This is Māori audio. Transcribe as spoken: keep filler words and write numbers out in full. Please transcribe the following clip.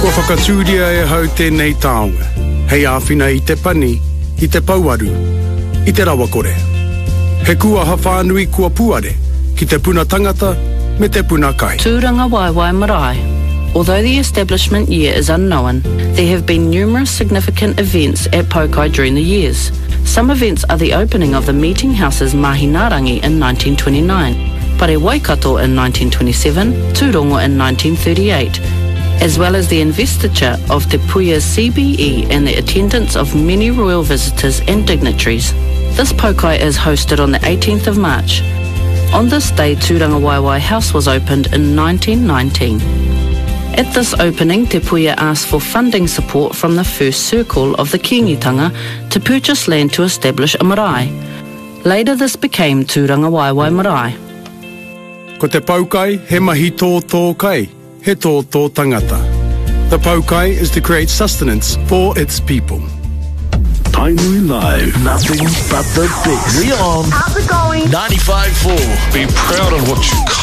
Kua whakatūria e hau tēnei taonga. Hei āwhina i te pani, i te pauaru, i te rawakore. He kua hawhanui kua puare, ki te puna tangata, me te puna kai. Tūranga Waiwai Marae. Although the establishment year is unknown, there have been numerous significant events at Pokai during the years. Some events are the opening of the Meeting House's Mahinarangi in nineteen twenty-nine, Pare Waikato in nineteen twenty-seven, Tūrongo in nineteen thirty-eight, as well as the investiture of Te Puia C B E and the attendance of many royal visitors and dignitaries. This Pokai is hosted on the eighteenth of March. On this day, Tūranga Waiwai House was opened in nineteen nineteen. At this opening, Te Puia asked for funding support from the first circle of the Kingitanga to purchase land to establish a marae. Later this became Tūranga Waiwai Marae. Ko te Pokai, he mahi tō tō kai, he tō tō tangata. The Pokai is to create sustenance for its people. Tainui Live, nothing but the best. Leon, How's it going? ninety-five point four. Be proud of what you